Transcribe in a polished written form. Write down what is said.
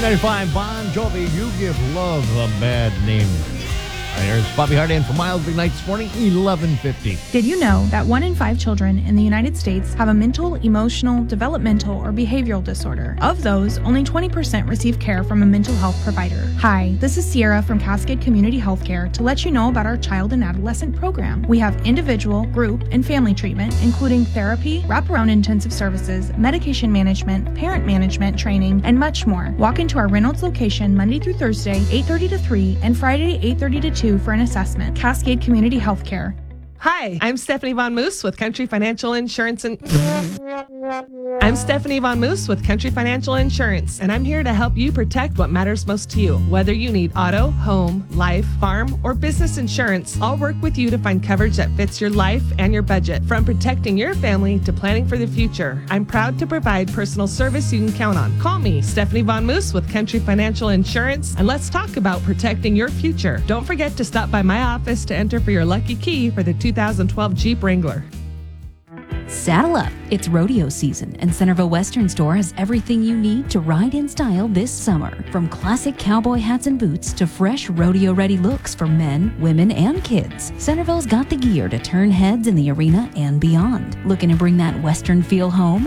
B95, Bon Jovi, You Give Love a Bad Name. There's Bobby Hart in for Miles Big Night this morning, 11:50. Did you know that 1 in 5 children in the United States have a mental, emotional, developmental, or behavioral disorder? Of those, only 20% receive care from a mental health provider. Hi, this is Sierra from Cascade Community Healthcare to let you know about our child and adolescent program. We have individual, group, and family treatment, including therapy, wraparound intensive services, medication management, parent management training, and much more. Walk into our Reynolds location Monday through Thursday, 8:30 to 3, and Friday, 8:30 to 2 for an assessment. Cascade Community Healthcare. Hi, I'm Stephanie Von Moose with Country Financial Insurance and I'm here to help you protect what matters most to you. Whether you need auto, home, life, farm, or business insurance, I'll work with you to find coverage that fits your life and your budget. From protecting your family to planning for the future, I'm proud to provide personal service you can count on. Call me, Stephanie Von Moose with Country Financial Insurance, and let's talk about protecting your future. Don't forget to stop by my office to enter for your lucky key for the 2012 Jeep Wrangler. Saddle up. It's rodeo season, and Centerville Western Store has everything you need to ride in style this summer. From classic cowboy hats and boots to fresh rodeo-ready looks for men, women, and kids, Centerville's got the gear to turn heads in the arena and beyond. Looking to bring that Western feel home?